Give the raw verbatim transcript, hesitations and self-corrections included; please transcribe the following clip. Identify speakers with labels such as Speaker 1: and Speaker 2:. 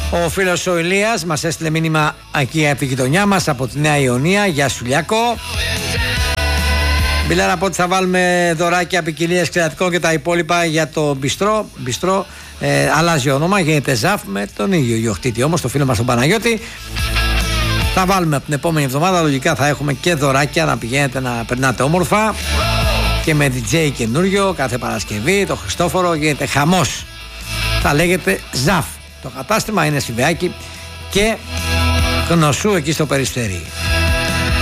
Speaker 1: Ο φίλος ο Ηλίας μας έστειλε μήνυμα εκεί από τη γειτονιά μας, από τη Νέα Ιωνία. Γεια σου Λιάκο. Μιλάω από ότι θα βάλουμε δωράκια, ποικιλίες κρεατικών και τα υπόλοιπα για το μπιστρό. Μπιστρό ε, αλλάζει όνομα, γίνεται Ζαφ με τον ίδιο ιδιοκτήτη όμως, το φίλο μας τον Παναγιώτη. Θα βάλουμε από την επόμενη εβδομάδα, λογικά θα έχουμε και δωράκια να πηγαίνετε να περνάτε όμορφα. Και με ντι τζέι καινούριο κάθε Παρασκευή, το Χριστόφορο, γίνεται χαμός. Θα λέγεται Ζαφ. Το κατάστημα είναι Σιβεάκι και Γνωσού εκεί στο Περιστέρι.